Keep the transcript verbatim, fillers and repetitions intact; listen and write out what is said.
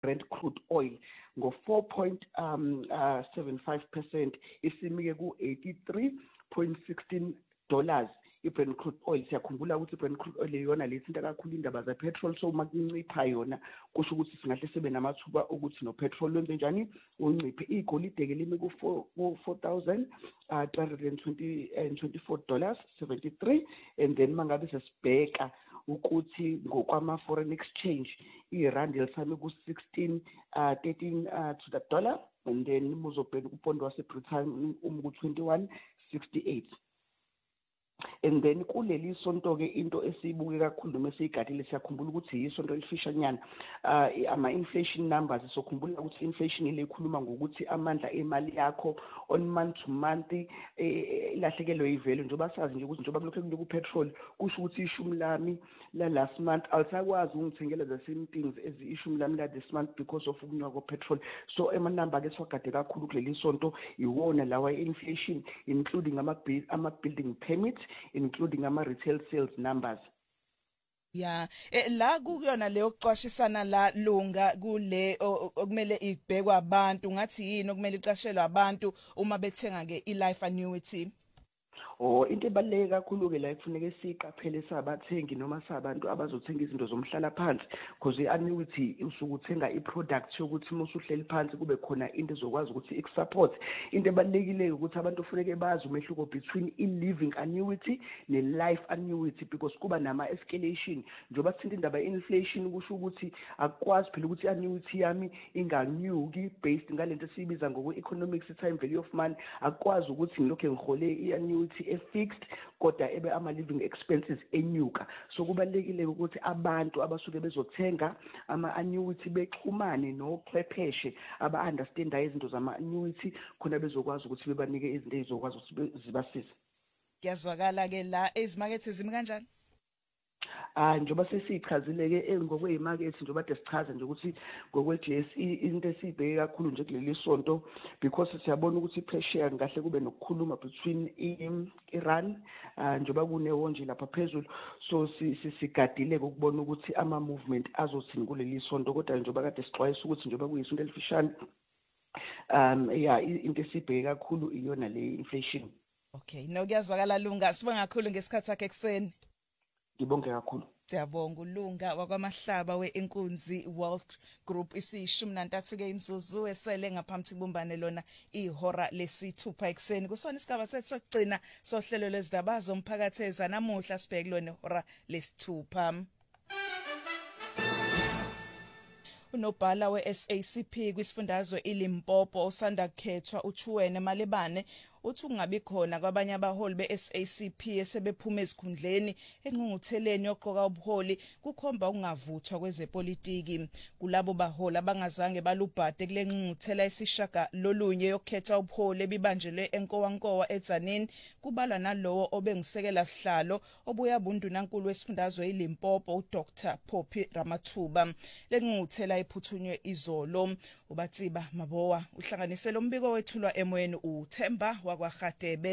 Brent crude oil ngo four point seven five percent isimike ku eighty-three point one six dollars i-Brent crude oil. Siyakhumbula ukuthi i-Brent crude oil iyona lethinta kakhulu indaba ze-petrol, so uma kuncipha yona kusho ukuthi singahle sibe namathuba ukuthi no-petrol wenze njani unciphe. Igolide-ke lime ku-four thousand three hundred twenty-four dollars seventy-three, and then mangabe sesibheka ukuthi ngokwama-foreign exchange irandi lisame ku-sixteen thirteen to the dollar, and then muzobheka upondo waseBritain um ku-twenty-one sixty-eight. And then kuleli sonto ke into esiyibuke kakhulu noma esiyigadile siyakhumbula ukuthi yisonto elifishanyana uh, ama inflation numbers. Sokhumbula ukuthi inflation ile ikhuluma ngokuthi amandla emali yakho on month to month ilahlekelwe ivelo. Njoba sazi nje ukuthi njoba kulokho kuloku petrol kusho ukuthi ishumi lami la last month alisakwazi ungithengela the same things as ishumi lami la this month because of ukunyuka ko petrol. So ema number ke swagade kakhulu kuleli sonto iwona lawa inflation, including ama ama building permits, including ama retail sales numbers. Yeah, eh, la kuyona le yokuqwashisana la lunga kule okumele ibhekwa abantu ngathi yini okumele iqashelwe abantu uma bethenga ke i-life annuity. Oh, into ebaluleke kakhulu ke la kufuneka siqaphele sabathengi noma sabantu abazothenga izinto zomhlala phansi, because i-annuity usuke uthenga i-product yokuthi musuhleli phansi kube khona into ezokwazi ukuthi ikusupport. Into ebalulekile ukuthi abantu kufuneka bazi umehluko between i-living annuity ne-life annuity, because kuba nama-escalation. Njoba sithinta indaba ye-inflation kusho ukuthi akukwazi phela ukuthi i-annuity yami inganyuki based ngalento esiyibiza ngokwe-economics time value of money. Akukwazi ukuthi ngilokho ngihole i-annuity e-fixed kodwa ebe ama-living expenses enyuka. So kubalulekile ukuthi abantu abasuke bezothenga ama-annuity bexhumane nochwepheshe aba-understandayo izinto zama-annuity khona bezokwazi ukuthi bebanike izinto ezokwazi ukuthi zibasize. Kuyazwakala ke la ezimakethe zimi kanjani? Ah njoba sesichazile ke ngokweyimarket njoba de sichaza nje ukuthi ngokwe-J S E into esibheke kakhulu nje kuleli sonto, because siyabona ukuthi pressure ngahle kube nokukhuluma between Iran njoba kunewo nje lapha phezulu. So sigadile ukubona ukuthi ama movement azothini kuleli sonto, kodwa njoba kade sixwayisa ukuthi njoba kuyisonto elifishane um yeah into esibheke kakhulu iyona le inflation. Okay, no kuyazwakala lunga, sibonga kakhulu ngesikhathi sakhe ekseni. Ngibonge kakhulu. Siyabonga uLunga wakwamahlaba we-Inkunzi Wealth Group. Isishumi nantathu ke imzuzu esele ngaphambi kubumbane lona ihora lesithupha ekseni. Kusona isigaba sethu sokugcina sohlelo lwezindaba zomphakathi ezanamuhla sibheke lona ihora lesithupha. Unobhala we-S A C P kwisifundazwe iLimpopo usanda kukhethwa uChuwene Malebane uthi ungabi khona kwabanye abaholi be-S A C P esebephuma ezikhundleni engqungqutheleni yoqoka ubuholi kukhomba ukungavuthwa kwezepolitiki. Kulabo baholi abangazange balubhade kule ngqungquthela esishaka lolunye yokukhetha ubuholi ebibanjelwe eNkowankowa eTzaneen, kubalwa nalowo obengusekela sihlalo obuya bundunankulu wesifundazwe iLimpopo uDoctor Phophi Ramathuba. Le ngqungquthela iphuthunywe izolo. Ubatsiba Mabowa uhlanganisela umbiko wethulwa emoyeni uThemba wakwaGadebe.